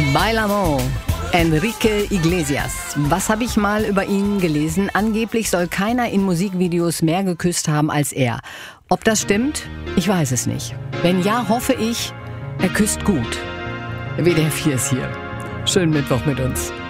Bailamo, Enrique Iglesias. Was habe ich mal über ihn gelesen? Angeblich soll keiner in Musikvideos mehr geküsst haben als er. Ob das stimmt? Ich weiß es nicht. Wenn ja, hoffe ich, er küsst gut. WDR 4 ist hier. Schönen Mittwoch mit uns.